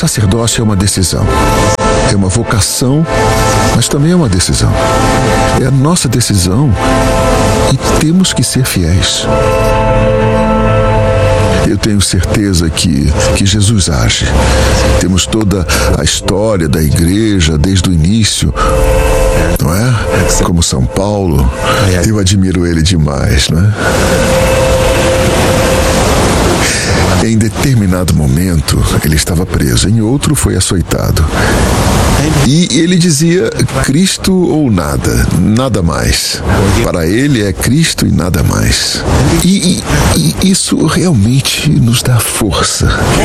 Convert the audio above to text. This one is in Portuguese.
sacerdócio é uma decisão. É uma vocação, mas também é uma decisão. É a nossa decisão e temos que ser fiéis. Eu tenho certeza que Jesus age. Temos toda a história da igreja desde o início, não é? Como São Paulo. Eu admiro ele demais, não é? Em determinado momento, ele estava preso, em outro foi açoitado. E ele dizia, Cristo ou nada, nada mais. Para ele é Cristo e nada mais. E isso realmente nos dá força.